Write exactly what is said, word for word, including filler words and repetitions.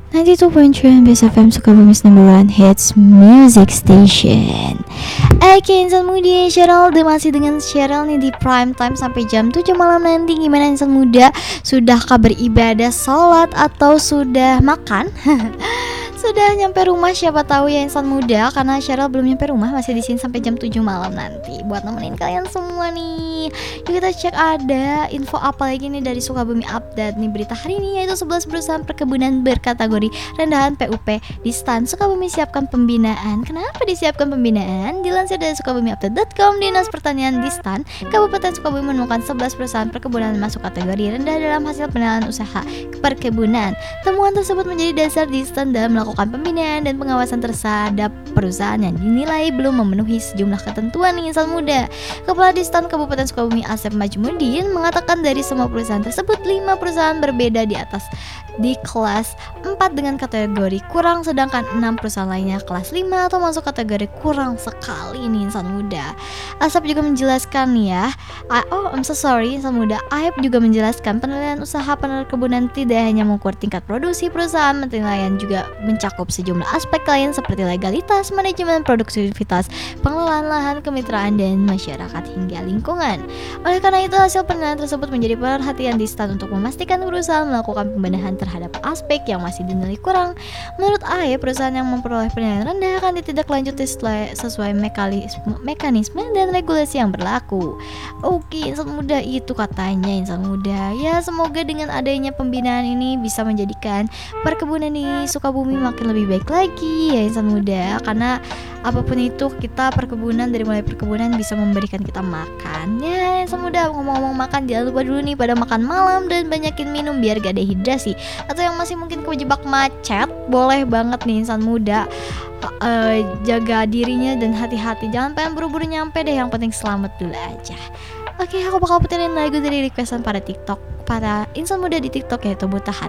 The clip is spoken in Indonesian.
sembilan puluh dua titik tujuh Best F M Sukabumi's number one hits music station. Oke, insan muda, Cheryl masih dengan Cheryl nih di prime time sampai jam tujuh malam nanti. Gimana insan muda? Sudahkah beribadah, sholat, atau sudah makan? Sudah nyampe rumah, siapa tahu ya insan muda, karena Cheryl belum nyampe rumah, masih di sini sampai jam tujuh malam nanti buat nemenin kalian semua nih. Yuk kita cek ada info apa lagi nih dari Sukabumi Update nih berita hari ini, yaitu sebelas perusahaan perkebunan berkategori rendahan P U P di stan Sukabumi siapkan pembinaan. Kenapa disiapkan pembinaan? Dilansir dari sukabumi update dot com, Dinas Pertanian di stan Kabupaten Sukabumi menemukan sebelas perusahaan perkebunan masuk kategori rendah dalam hasil penilaian usaha perkebunan. Temuan tersebut menjadi dasar di stan dalam melakukan pembinaan dan pengawasan terhadap perusahaan yang dinilai belum memenuhi sejumlah ketentuan nih insan muda. Kepala Distan Kabupaten Sukabumi Asep Majmudin mengatakan dari semua perusahaan tersebut, lima perusahaan berbeda di atas di kelas empat dengan kategori kurang, sedangkan enam perusahaan lainnya kelas lima atau masuk kategori kurang sekali nih insan muda. Asep juga menjelaskan nih ya, oh I'm so sorry insan muda, Aep juga menjelaskan penilaian usaha perkebunan tidak hanya mengukur tingkat produksi perusahaan, penilaian juga mencakup sejumlah aspek lain seperti legalitas, manajemen produktivitas, pengelolaan lahan, kemitraan, dan masyarakat hingga lingkungan. Oleh karena itu hasil penilaian tersebut menjadi perhatian Distan untuk memastikan perusahaan melakukan pembenahan terhadap aspek yang masih dinilai kurang. Menurut A E, perusahaan yang memperoleh penilaian rendah akan ditindaklanjuti sesuai mekanisme, mekanisme dan regulasi yang berlaku. Oke, insan muda itu katanya insan muda. Ya semoga dengan adanya pembinaan ini bisa menjadikan perkebunan di Sukabumi makin lebih baik lagi ya insan muda, karena apapun itu kita perkebunan, dari mulai perkebunan bisa memberikan kita makan ya insan muda. Ngomong-ngomong makan, jangan lupa dulu nih pada makan malam dan banyakin minum biar gak dehidrasi. Atau yang masih mungkin kejebak macet, boleh banget nih insan muda uh, jaga dirinya dan hati-hati, jangan pengen buru-buru nyampe deh, yang penting selamat dulu aja. Oke, aku bakal puterin lagu dari requestan para TikTok, para insan muda di TikTok, yaitu Buta Hati.